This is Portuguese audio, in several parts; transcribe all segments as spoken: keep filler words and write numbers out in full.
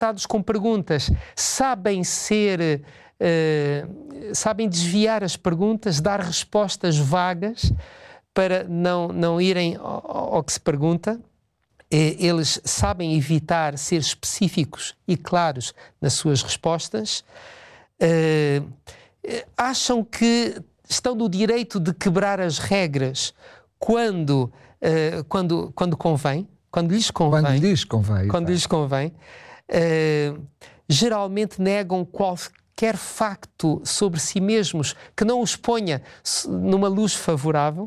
tratados com perguntas, sabem ser, uh, sabem desviar as perguntas, dar respostas vagas para não, não irem ao, ao que se pergunta. Eles sabem evitar ser específicos e claros nas suas respostas. Uh, acham que estão no direito de quebrar as regras quando, uh, quando, quando convém, quando lhes convém. Quando lhes convém. Quando lhes convém. Uh, geralmente negam qualquer facto sobre si mesmos que não os ponha numa luz favorável.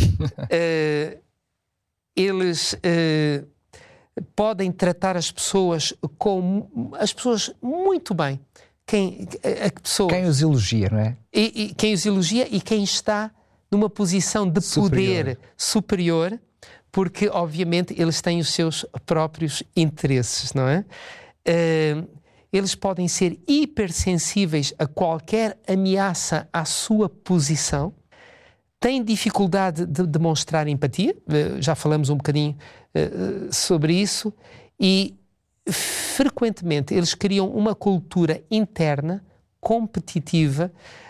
uh, eles uh, podem tratar as pessoas com as pessoas muito bem. Quem, a, a pessoa, quem os elogia, não é? E, e, quem os elogia e quem está numa posição de superior. poder superior, porque obviamente eles têm os seus próprios interesses, não é? Uh, eles podem ser hipersensíveis a qualquer ameaça à sua posição, têm dificuldade de demonstrar empatia, uh, já falamos um bocadinho uh, sobre isso, e frequentemente eles criam uma cultura interna, competitiva,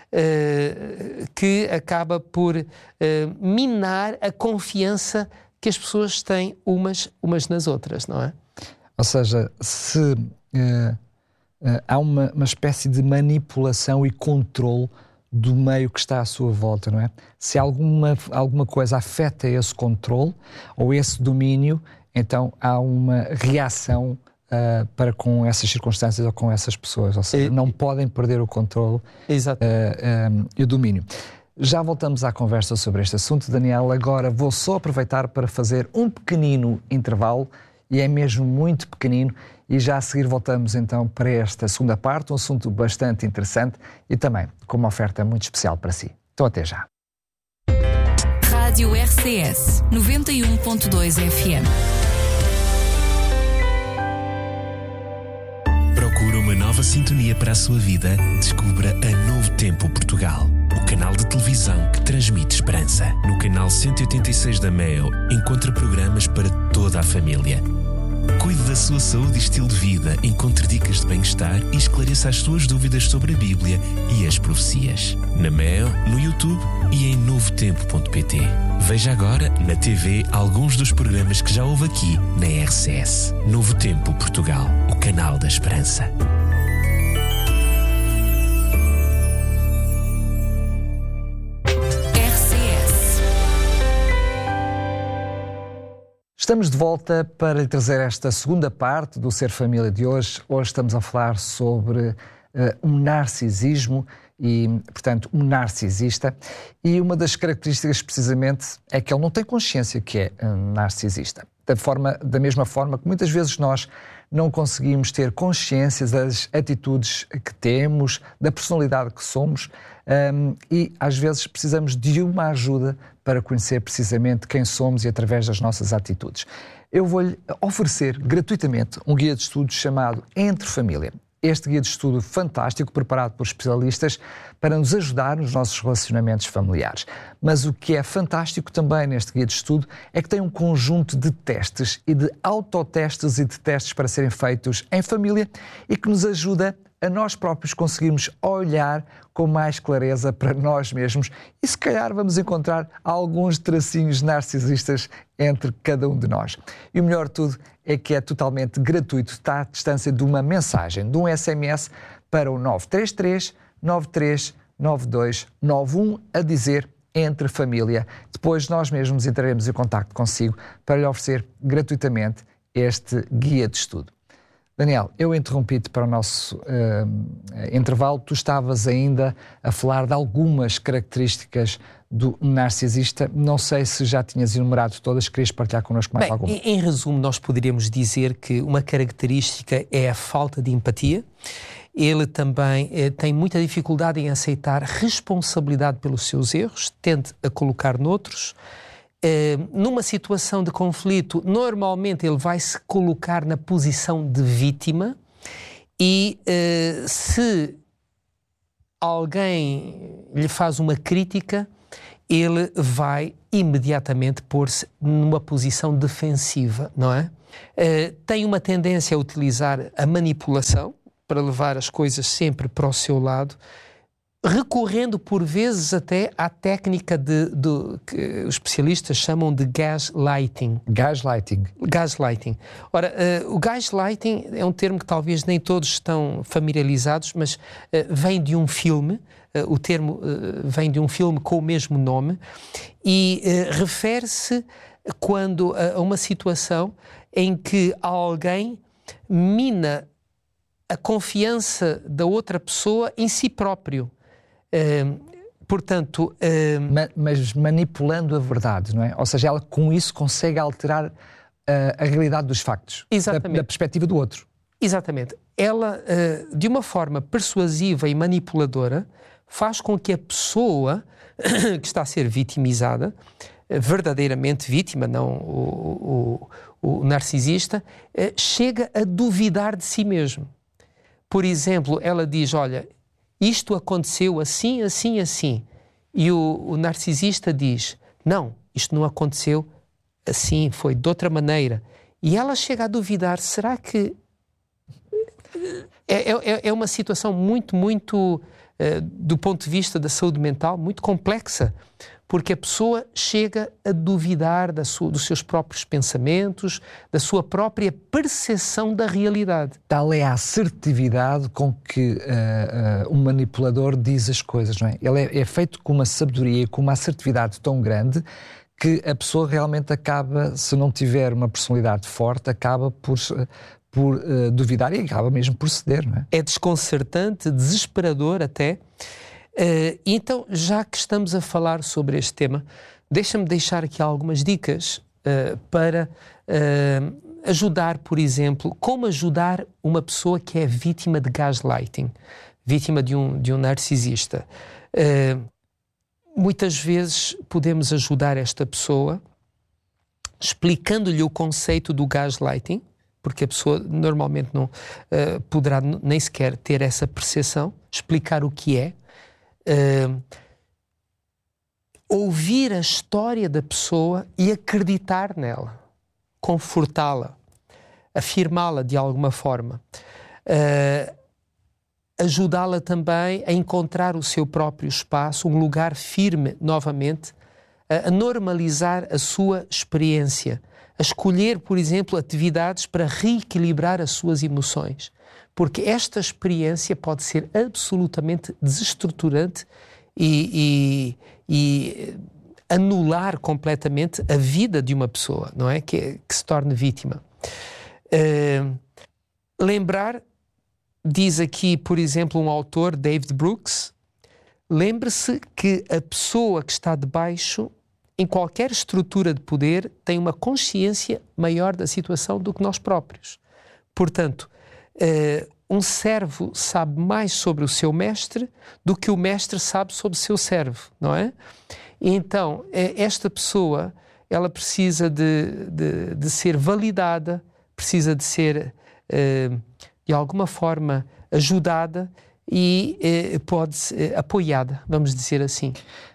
uh, que acaba por uh, minar a confiança que as pessoas têm umas, umas nas outras, não é? Ou seja, se uh, uh, há uma, uma espécie de manipulação e controle do meio que está à sua volta, não é? Se alguma, alguma coisa afeta esse controle ou esse domínio, então há uma reação Uh, para com essas circunstâncias ou com essas pessoas, ou seja, e, não podem perder o controle uh, um, e o domínio. Já voltamos à conversa sobre este assunto, Daniel. Agora vou só aproveitar para fazer um pequenino intervalo, e é mesmo muito pequenino, e já a seguir voltamos então para esta segunda parte, um assunto bastante interessante e também com uma oferta muito especial para si. Então até já. Rádio R C S noventa e um ponto dois F M. Procura uma nova sintonia para a sua vida? Descubra a Novo Tempo Portugal, o canal de televisão que transmite esperança. No canal cento e oitenta e seis da Meo, encontra programas para toda a família. Cuide da sua saúde e estilo de vida, encontre dicas de bem-estar e esclareça as suas dúvidas sobre a Bíblia e as profecias. Na Meo, no YouTube e em novo tempo ponto pt. Veja agora na T V alguns dos programas que já houve aqui na R C S. Novo Tempo Portugal, o canal da esperança. R C S. Estamos de volta para lhe trazer esta segunda parte do Ser Família de hoje. Hoje estamos a falar sobre uh, um narcisismo e, portanto, um narcisista. E uma das características, precisamente, é que ele não tem consciência que é um narcisista. Da, forma, da mesma forma que muitas vezes nós não conseguimos ter consciência das atitudes que temos, da personalidade que somos, um, e às vezes precisamos de uma ajuda para conhecer precisamente quem somos e através das nossas atitudes. Eu vou-lhe oferecer gratuitamente um guia de estudos chamado Entre Família. Este guia de estudo fantástico, preparado por especialistas, para nos ajudar nos nossos relacionamentos familiares. Mas o que é fantástico também neste guia de estudo é que tem um conjunto de testes e de autotestes e de testes para serem feitos em família e que nos ajuda a nós próprios conseguirmos olhar com mais clareza para nós mesmos e se calhar vamos encontrar alguns tracinhos narcisistas entre cada um de nós. E o melhor de tudo é que é totalmente gratuito, está à distância de uma mensagem, de um S M S para o nove três três, nove três nove dois nove um a dizer Entre Família. Depois nós mesmos entraremos em contacto consigo para lhe oferecer gratuitamente este guia de estudo. Daniel, eu interrompi-te para o nosso uh, intervalo. Tu estavas ainda a falar de algumas características do narcisista. Não sei se já tinhas enumerado todas, querias partilhar connosco mais Bem, alguma? Em, em resumo, nós poderíamos dizer que uma característica é a falta de empatia. Ele também eh, tem muita dificuldade em aceitar responsabilidade pelos seus erros, tende a colocar noutros. Uh, numa situação de conflito, normalmente ele vai se colocar na posição de vítima e uh, se alguém lhe faz uma crítica, ele vai imediatamente pôr-se numa posição defensiva, não é? Uh, tem uma tendência a utilizar a manipulação para levar as coisas sempre para o seu lado, recorrendo por vezes até à técnica de, de, que os especialistas chamam de gaslighting. Gaslighting. Gaslighting. Ora, uh, o gaslighting é um termo que talvez nem todos estão familiarizados, mas uh, vem de um filme, uh, o termo uh, vem de um filme com o mesmo nome, e uh, refere-se quando uh, a uma situação em que alguém mina a confiança da outra pessoa em si próprio. Uh, portanto... Uh, Ma- mas manipulando a verdade, não é? Ou seja, ela com isso consegue alterar uh, a realidade dos factos. Exatamente. Da, da perspectiva do outro. Exatamente. Ela, uh, de uma forma persuasiva e manipuladora, faz com que a pessoa que está a ser vitimizada, uh, verdadeiramente vítima, não o, o, o narcisista, uh, chega a duvidar de si mesmo. Por exemplo, ela diz, olha... isto aconteceu assim, assim, assim. E o, o narcisista diz, não, isto não aconteceu assim, foi de outra maneira. E ela chega a duvidar, será que... É, é, é uma situação muito, muito, uh, do ponto de vista da saúde mental, muito complexa, porque a pessoa chega a duvidar da sua, dos seus próprios pensamentos, da sua própria percepção da realidade. Tal é a assertividade com que uh, uh, um manipulador diz as coisas, não é? Ele é, é feito com uma sabedoria e com uma assertividade tão grande que a pessoa realmente acaba, se não tiver uma personalidade forte, acaba por, por uh, duvidar e acaba mesmo por ceder, não é? É desconcertante, desesperador até. Uh, então, já que estamos a falar sobre este tema, deixa-me deixar aqui algumas dicas uh, para uh, ajudar, por exemplo, como ajudar uma pessoa que é vítima de gaslighting, vítima de um, de um narcisista. Uh, muitas vezes podemos ajudar esta pessoa explicando-lhe o conceito do gaslighting, porque a pessoa normalmente não uh, poderá nem sequer ter essa percepção, explicar o que é. Uh, ouvir a história da pessoa e acreditar nela, confortá-la, afirmá-la de alguma forma, uh, ajudá-la também a encontrar o seu próprio espaço, um lugar firme novamente, uh, a normalizar a sua experiência, a escolher, por exemplo, atividades para reequilibrar as suas emoções. Porque esta experiência pode ser absolutamente desestruturante e, e, e anular completamente a vida de uma pessoa, não é? Que, que se torne vítima. Uh, lembrar, diz aqui, por exemplo, um autor, David Brooks, lembre-se que a pessoa que está debaixo, em qualquer estrutura de poder, tem uma consciência maior da situação do que nós próprios. Portanto, Uh, um servo sabe mais sobre o seu mestre do que o mestre sabe sobre o seu servo, não é? E então, esta pessoa, ela precisa de, de, de ser validada, precisa de ser, uh, de alguma forma, ajudada e uh, pode ser uh, apoiada, vamos dizer assim.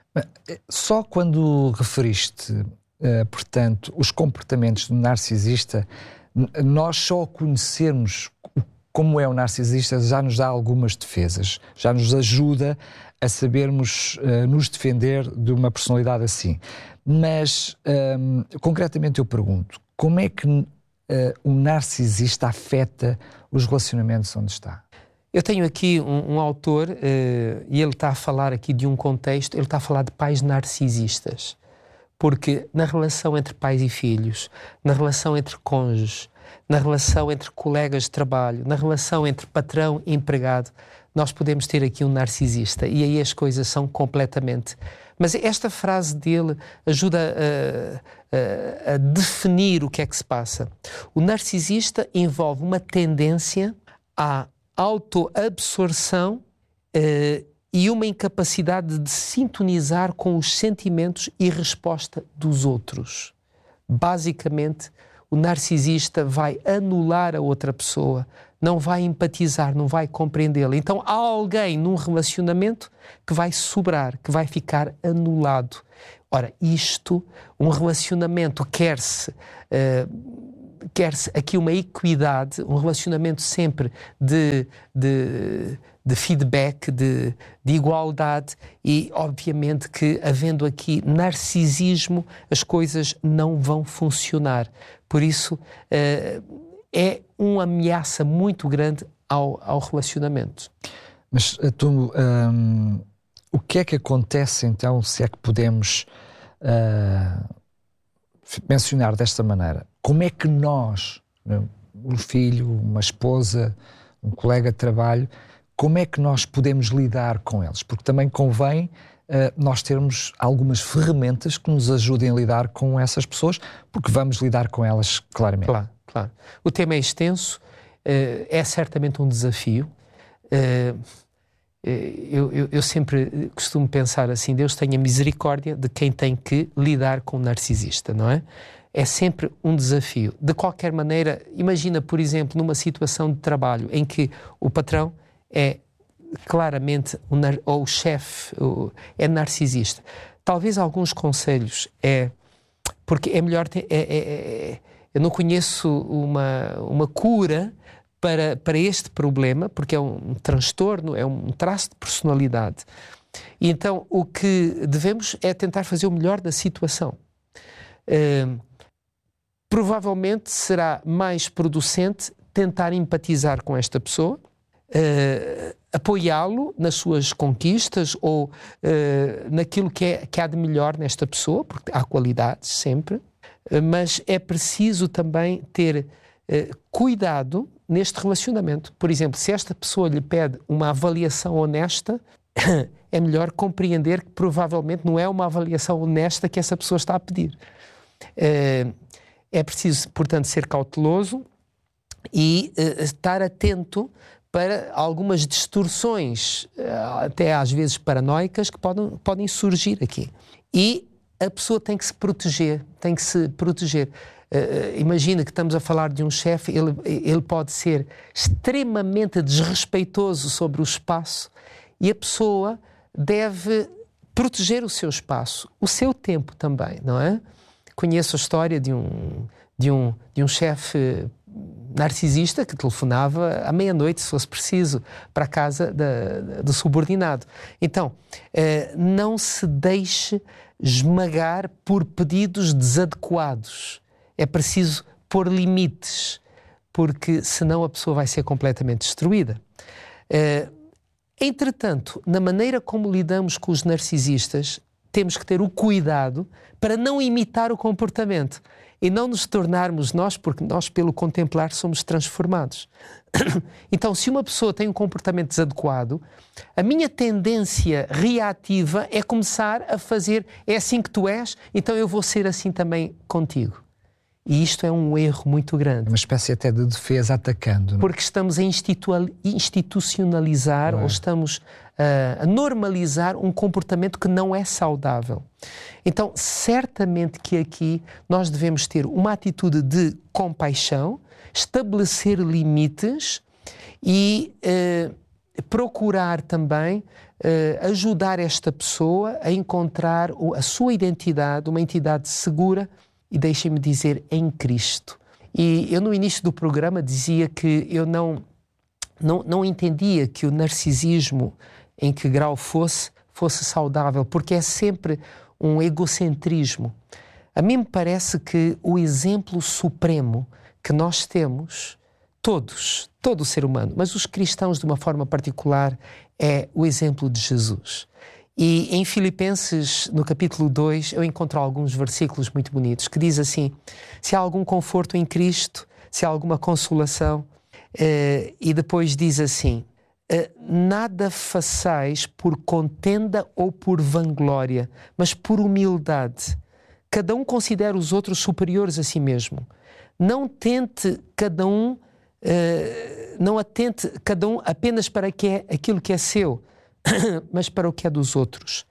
Só quando referiste, uh, portanto, os comportamentos do narcisista, nós só conhecermos como é o narcisista já nos dá algumas defesas, já nos ajuda a sabermos uh, nos defender de uma personalidade assim. Mas, um, concretamente eu pergunto, como é que uh, o narcisista afeta os relacionamentos onde está? Eu tenho aqui um, um autor, uh, e ele está a falar aqui de um contexto, ele está a falar de pais narcisistas. Porque na relação entre pais e filhos, na relação entre cônjuges, na relação entre colegas de trabalho, na relação entre patrão e empregado, nós podemos ter aqui um narcisista e aí as coisas são completamente... Mas esta frase dele ajuda a, a, a definir o que é que se passa. O narcisista envolve uma tendência à autoabsorção uh, e uma incapacidade de sintonizar com os sentimentos e resposta dos outros. Basicamente, o narcisista vai anular a outra pessoa, não vai empatizar, não vai compreendê-la. Então há alguém num relacionamento que vai sobrar, que vai ficar anulado. Ora, isto, um relacionamento quer-se uh, quer-se aqui uma equidade, um relacionamento sempre de, de, de feedback, de, de igualdade e, obviamente, que havendo aqui narcisismo, as coisas não vão funcionar. Por isso, uh, é uma ameaça muito grande ao, ao relacionamento. Mas tu, um, o que é que acontece então, se é que podemos uh, mencionar desta maneira? Como é que nós, né, um filho, uma esposa, um colega de trabalho, como é que nós podemos lidar com eles? Porque também convém uh, nós termos algumas ferramentas que nos ajudem a lidar com essas pessoas, porque vamos lidar com elas claramente. Claro, claro. O tema é extenso, uh, é certamente um desafio. Uh, eu, eu, eu sempre costumo pensar assim, Deus tenha misericórdia de quem tem que lidar com o narcisista, não é? É sempre um desafio. De qualquer maneira, imagina, por exemplo, numa situação de trabalho em que o patrão é claramente, um, ou o chefe é narcisista. Talvez alguns conselhos é, porque é melhor ter, é, é, é, eu não conheço uma, uma cura para, para este problema, porque é um transtorno, é um traço de personalidade. E então o que devemos é tentar fazer o melhor da situação. Uh, provavelmente será mais producente tentar empatizar com esta pessoa, uh, apoiá-lo nas suas conquistas ou uh, naquilo que, é, que há de melhor nesta pessoa, porque há qualidades sempre, uh, mas é preciso também ter uh, cuidado neste relacionamento. Por exemplo, se esta pessoa lhe pede uma avaliação honesta, é melhor compreender que provavelmente não é uma avaliação honesta que essa pessoa está a pedir. Uh, é preciso, portanto, ser cauteloso e uh, estar atento para algumas distorções, uh, até às vezes paranoicas, que podem, podem surgir aqui. E a pessoa tem que se proteger, tem que se proteger. Uh, imagina que estamos a falar de um chefe, ele, ele pode ser extremamente desrespeitoso sobre o espaço e a pessoa deve proteger o seu espaço, o seu tempo também, não é? Conheço a história de um, de um, de um chefe narcisista que telefonava à meia-noite, se fosse preciso, para a casa da, do subordinado. Então, eh, não se deixe esmagar por pedidos desadequados. É preciso pôr limites, porque senão a pessoa vai ser completamente destruída. Eh, entretanto, na maneira como lidamos com os narcisistas, temos que ter o cuidado para não imitar o comportamento e não nos tornarmos nós, porque nós, pelo contemplar, somos transformados. Então, se uma pessoa tem um comportamento desadequado, a minha tendência reativa é começar a fazer, é assim que tu és, então eu vou ser assim também contigo. E isto é um erro muito grande. Uma espécie até de defesa atacando. Não? Porque estamos a institu- institucionalizar ou estamos uh, a normalizar um comportamento que não é saudável. Então, certamente que aqui nós devemos ter uma atitude de compaixão, estabelecer limites e uh, procurar também uh, ajudar esta pessoa a encontrar a sua identidade, uma identidade segura, e deixem-me dizer, em Cristo. E eu no início do programa dizia que eu não, não, não entendia que o narcisismo, em que grau fosse, fosse saudável, porque é sempre um egocentrismo. A mim me parece que o exemplo supremo que nós temos, todos, todo o ser humano, mas os cristãos de uma forma particular, é o exemplo de Jesus. E em Filipenses, no capítulo dois, eu encontro alguns versículos muito bonitos, que diz assim, se há algum conforto em Cristo, se há alguma consolação, eh, e depois diz assim, eh, nada façais por contenda ou por vanglória, mas por humildade. Cada um considera os outros superiores a si mesmo. Não tente cada um, eh, não atente cada um apenas para que é aquilo que é seu, mas para o que é dos outros.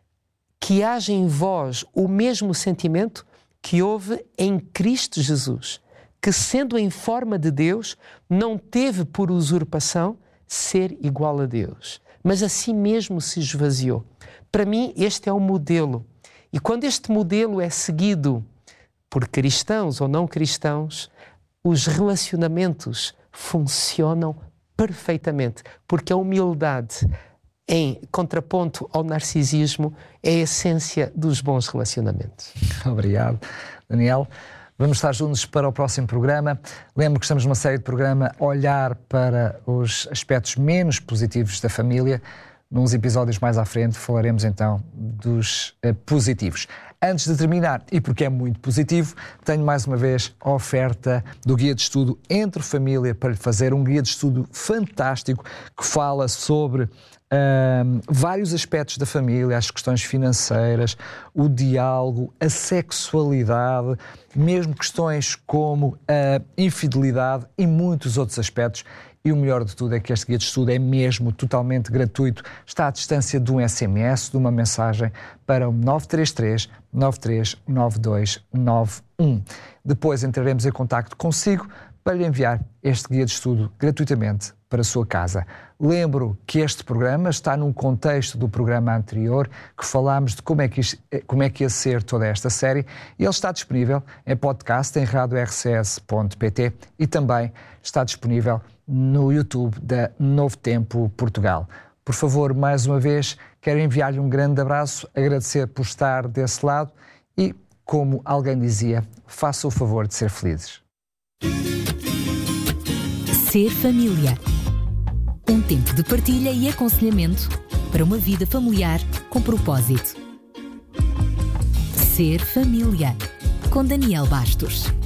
Que haja em vós o mesmo sentimento que houve em Cristo Jesus, que sendo em forma de Deus, não teve por usurpação ser igual a Deus, mas a si mesmo se esvaziou. Para mim, este é o modelo. E quando este modelo é seguido por cristãos ou não cristãos, os relacionamentos funcionam perfeitamente, porque a humildade, em contraponto ao narcisismo, é a essência dos bons relacionamentos. Obrigado, Daniel. Vamos estar juntos para o próximo programa. Lembro que estamos numa série de programa Olhar para os aspectos menos positivos da família. Nos episódios mais à frente falaremos então dos uh, positivos. Antes de terminar, e porque é muito positivo, tenho mais uma vez a oferta do Guia de Estudo Entre Família para lhe fazer, um guia de estudo fantástico que fala sobre um, vários aspectos da família, as questões financeiras, o diálogo, a sexualidade, mesmo questões como a infidelidade e muitos outros aspectos. E o melhor de tudo é que este guia de estudo é mesmo totalmente gratuito. Está à distância de um S M S, de uma mensagem para o nove três três, nove três nove dois nove um. Depois entraremos em contacto consigo para lhe enviar este guia de estudo gratuitamente para a sua casa. Lembro que este programa está num contexto do programa anterior, que falámos de como é que, isto, como é que ia ser toda esta série, e ele está disponível em podcast em rádio r c s ponto p t e também está disponível no YouTube da Novo Tempo Portugal. Por favor, mais uma vez, quero enviar-lhe um grande abraço, agradecer por estar desse lado e, como alguém dizia, faça o favor de ser felizes. Ser família. Um tempo de partilha e aconselhamento para uma vida familiar com propósito. Ser família. Com Daniel Bastos.